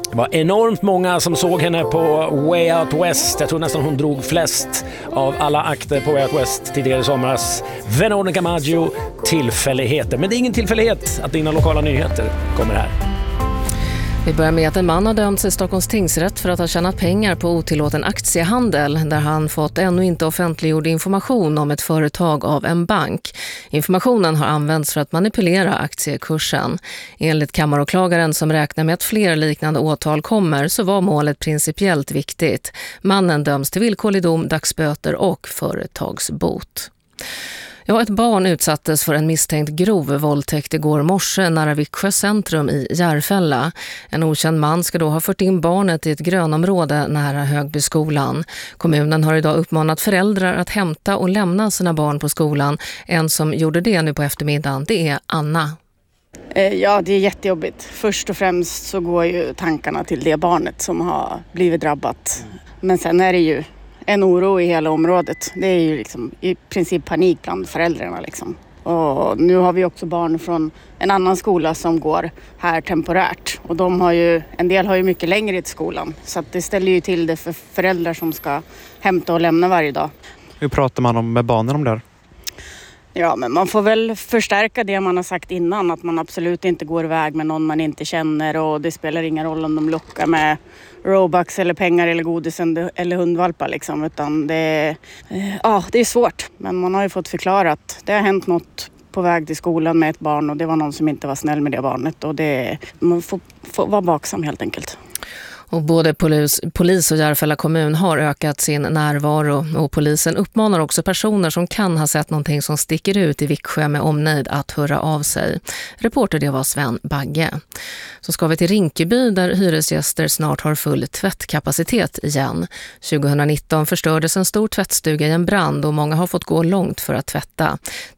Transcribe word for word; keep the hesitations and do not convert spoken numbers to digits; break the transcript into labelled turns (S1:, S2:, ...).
S1: Det var enormt många som såg henne på Way Out West. Jag tror nästan hon drog flest av alla akter på Way Out West tidigare i somras. Veronica Maggio, tillfälligheter. Men det är ingen tillfällighet att dina lokala nyheter kommer här.
S2: Vi börjar med att en man har dömts i Stockholms tingsrätt för att ha tjänat pengar på otillåten aktiehandel där han fått ännu inte offentliggjord information om ett företag av en bank. Informationen har använts för att manipulera aktiekursen. Enligt kammaråklagaren som räknar med att fler liknande åtal kommer så var målet principiellt viktigt. Mannen döms till villkorlig dom, dagsböter och företagsbot. Ja, ett barn utsattes för en misstänkt grov våldtäkt igår morse nära Viksjö centrum i Järfälla. En okänd man ska då ha fört in barnet i ett grönområde nära Högbyskolan. Kommunen har idag uppmanat föräldrar att hämta och lämna sina barn på skolan. En som gjorde det nu på eftermiddagen, det är Anna.
S3: Ja, det är jättejobbigt. Först och främst så går ju tankarna till det barnet som har blivit drabbat. Men sen är det ju en oro i hela området. Det är ju liksom i princip panik bland föräldrarna liksom. Och nu har vi också barn från en annan skola som går här temporärt. Och de har ju, en del har ju mycket längre till skolan. Så att det ställer ju till det för föräldrar som ska hämta och lämna varje dag.
S4: Hur pratar man om med barnen om det här?
S3: Ja, men man får väl förstärka det man har sagt innan. Att man absolut inte går iväg med någon man inte känner. Och det spelar ingen roll om de lockar med Robux eller pengar eller godis eller hundvalpar liksom. Utan det är, ja, det är svårt. Men man har ju fått förklara att det har hänt något på väg till skolan med ett barn. Och det var någon som inte var snäll med det barnet. Och det, man får, får vara vaksam helt enkelt.
S2: Och både polis, polis och Järfälla kommun har ökat sin närvaro och polisen uppmanar också personer som kan ha sett någonting som sticker ut i Viksjö med omnejd att höra av sig. Reporter det var Sven Bagge. Så ska vi till Rinkeby där hyresgäster snart har full tvättkapacitet igen. tjugonitton förstördes en stor tvättstuga i en brand och många har fått gå långt för att tvätta.